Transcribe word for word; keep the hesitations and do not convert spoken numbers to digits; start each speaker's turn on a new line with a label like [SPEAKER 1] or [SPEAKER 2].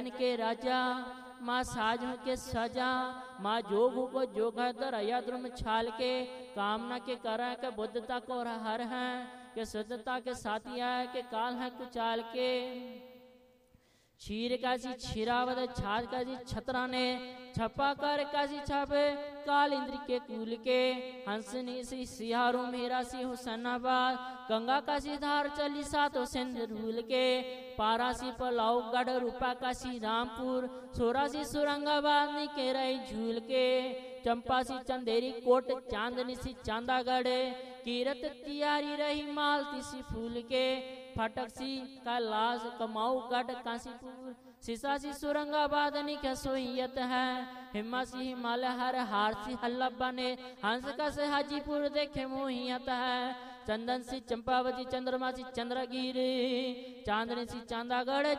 [SPEAKER 1] राजन के राजा, माँ साजों के सजा, माँ जोगू को जोगा दर अयाद्रुम छाल के, कामना के करा के बुद्धता को हर हैं, के शुद्धता के साथिया है के काल है कुचाल के। क्षीर काशी क्षीरावत छाछ काशी छतरा ने, छपा कर काशी छापे काल इंद्र के कुल के, हंसनी सी सिहारू मेरा सी हुसैनाबाद, गंगा काशी धार चली सातो सिंधरूल के, पारासी पलाऊ गढ़ रूपा काशी रामपुर, सोरासी सुरंगाबाद निके रही झूल के, चंपासी चंदेरी कोट चांदनी सी चांदागढ़, कीरत तियारी रही मालती सी फूल के, फटक सी कैलाश कमाऊ गढ़ काशीपुर, सिसासी सुरंगाबाद निके सोहियत है, हिम्मा सी हिमालय हर हार सी हल्ला बने, हंस का से हाजीपुर देखे मोहियत है, चंदन सी चंपावती चंद्रमा सी चंद्रगिरी, चांदनी सी चांदागढ़